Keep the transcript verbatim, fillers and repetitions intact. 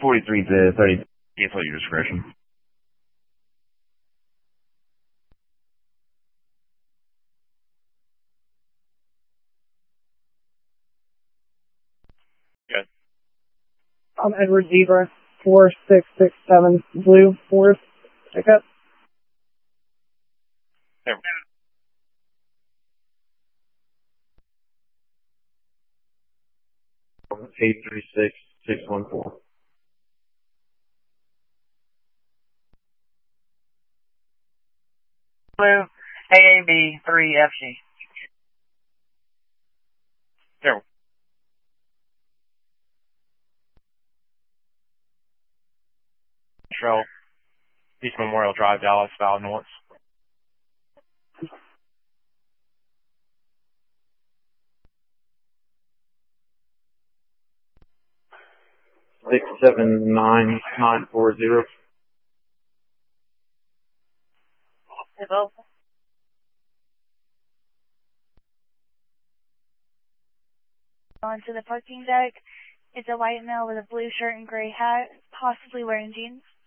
forty-three to thirty. Cancel your discretion. Good. I'm Edward Zebra, four six six seven Blue Forest pickup. There. eight three six, six one four. Blue, A A B three F G. There. Trail, East Memorial Drive, Dallas, Val North. Six seven nine nine four zero. Hello. Onto the parking deck. It's a white male with a blue shirt and gray hat, possibly wearing jeans.